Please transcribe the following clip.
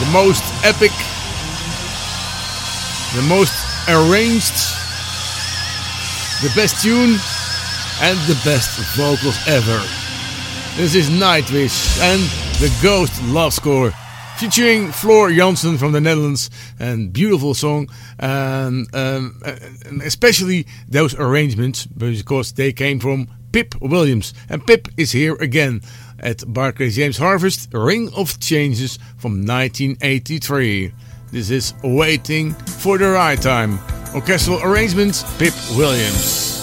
the most epic, the most arranged, the best tune, and the best vocals ever. This is Nightwish and the Ghost Love Score, featuring Floor Jansen from the Netherlands, and beautiful song, and especially those arrangements because they came from Pip Williams, and Pip is here again at Barclays James Harvest Ring of Changes from 1983. This is Waiting for the Right Time. Orchestral arrangements, Pip Williams.